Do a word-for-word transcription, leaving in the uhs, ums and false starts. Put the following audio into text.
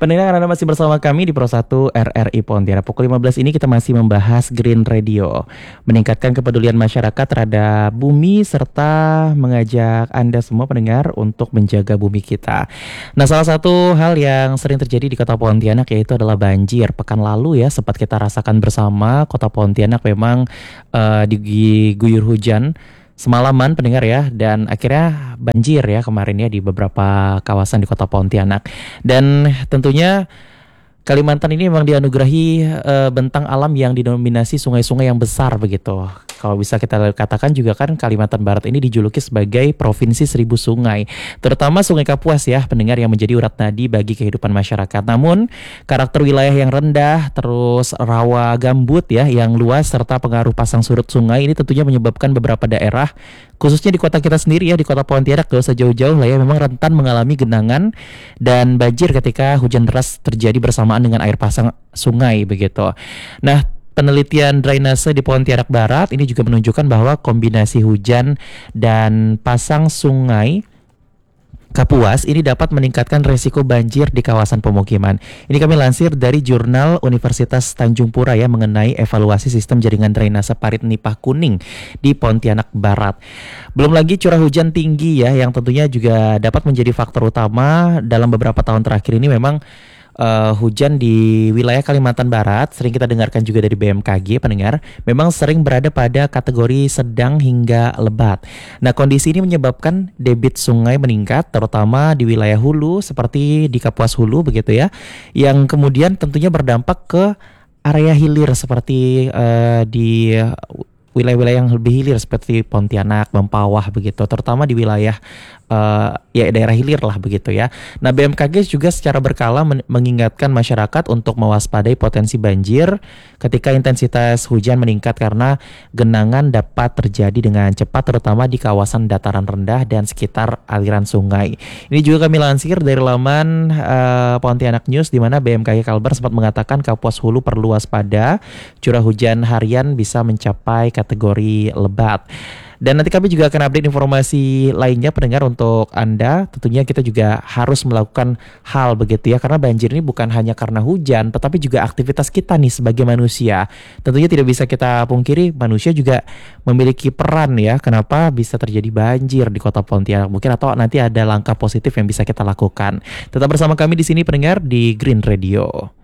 Pendengar, Anda masih bersama kami di Pro satu R R I Pontianak. Pukul lima belas ini kita masih membahas Green Radio, meningkatkan kepedulian masyarakat terhadap bumi serta mengajak Anda semua pendengar untuk menjaga bumi kita. Nah, salah satu hal yang sering terjadi di Kota Pontianak yaitu adalah banjir. Pekan lalu ya sempat kita rasakan bersama, Kota Pontianak memang uh, diguyur hujan semalaman pendengar ya, dan akhirnya banjir ya kemarin ya di beberapa kawasan di Kota Pontianak. Dan tentunya Kalimantan ini memang dianugerahi e, bentang alam yang didominasi sungai-sungai yang besar begitu. Kalau bisa kita katakan juga kan Kalimantan Barat ini dijuluki sebagai Provinsi Seribu Sungai. Terutama Sungai Kapuas ya pendengar, yang menjadi urat nadi bagi kehidupan masyarakat. Namun karakter wilayah yang rendah, terus rawa gambut ya yang luas, serta pengaruh pasang surut sungai ini tentunya menyebabkan beberapa daerah, khususnya di kota kita sendiri ya, di Kota Pontianak, gak usah jauh-jauh lah ya, memang rentan mengalami genangan dan banjir ketika hujan deras terjadi bersamaan dengan air pasang sungai begitu. Nah, penelitian drainase di Pontianak Barat ini juga menunjukkan bahwa kombinasi hujan dan pasang sungai Kapuas ini dapat meningkatkan resiko banjir di kawasan pemukiman. Ini kami lansir dari Jurnal Universitas Tanjung Pura ya, mengenai evaluasi sistem jaringan drainase parit nipah kuning di Pontianak Barat. Belum lagi curah hujan tinggi ya, yang tentunya juga dapat menjadi faktor utama dalam beberapa tahun terakhir ini. Memang Uh, hujan di wilayah Kalimantan Barat, sering kita dengarkan juga dari B M K G pendengar, memang sering berada pada kategori sedang hingga lebat. Nah, kondisi ini menyebabkan debit sungai meningkat, terutama di wilayah hulu seperti di Kapuas Hulu begitu ya, yang kemudian tentunya berdampak ke area hilir seperti uh, di wilayah-wilayah yang lebih hilir seperti Pontianak, Mempawah begitu, terutama di wilayah uh, ya daerah hilir lah begitu ya. Nah, B M K G juga secara berkala men- mengingatkan masyarakat untuk mewaspadai potensi banjir ketika intensitas hujan meningkat, karena genangan dapat terjadi dengan cepat terutama di kawasan dataran rendah dan sekitar aliran sungai. Ini juga kami lansir dari laman uh, Pontianak News, di mana B M K G Kalbar sempat mengatakan Kapuas Hulu perlu waspada, curah hujan harian bisa mencapai kategori lebat. Dan nanti kami juga akan update informasi lainnya pendengar untuk Anda. Tentunya kita juga harus melakukan hal begitu ya, karena banjir ini bukan hanya karena hujan, tetapi juga aktivitas kita nih sebagai manusia. Tentunya tidak bisa kita pungkiri, manusia juga memiliki peran ya, kenapa bisa terjadi banjir di Kota Pontianak mungkin, atau nanti ada langkah positif yang bisa kita lakukan. Tetap bersama kami di sini pendengar di Green Radio.